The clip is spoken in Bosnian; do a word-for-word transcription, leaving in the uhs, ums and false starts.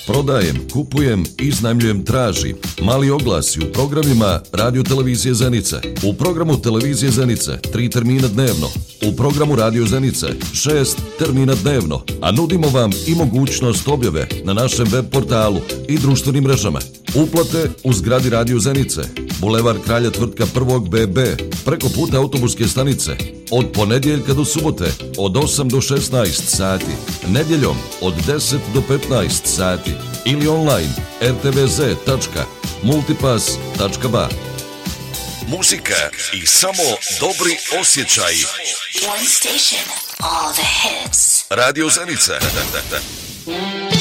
Prodajem, kupujem, iznajmljujem, tražim. Mali oglasi u programima Radio Televizije Zenice. U programu Televizije Zenice tri termina dnevno. U programu Radio Zenice šest termina dnevno. A nudimo vam i mogućnost objave na našem web portalu i društvenim mrežama. Uplate u zgradi Radio Zenice. Bulevar Kralja Tvrtka prvog B B. Preko puta autobuske stanice. Od ponedjeljka do subote od osam do šesnaest sati. Nedjeljom od deset do petnaest sati. Ili online er te ve ze tačka multipass tačka ba. Muzika i samo dobri osjećaji. One station, all the hits. Radio Zenica.